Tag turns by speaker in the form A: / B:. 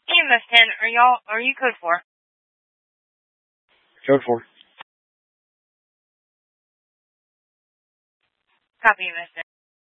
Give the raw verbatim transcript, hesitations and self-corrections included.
A: E M S ten, are y'all, are you code four?
B: Code four.
A: Copy, E M S ten.